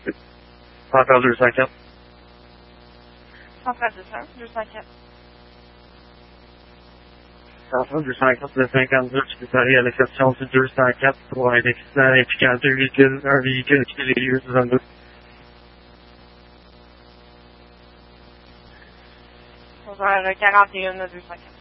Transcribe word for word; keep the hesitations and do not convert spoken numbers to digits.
Central deux cent quatre. Central deux cent un, deux cent quatre. Central deux cent quatre de cinquante-deux, tu peux parler à l'exception du deux cent quatre pour un accident impliquant deux véhicules, un véhicule qui les lieux de zone deux. Vers quarante et un deux cent quatre.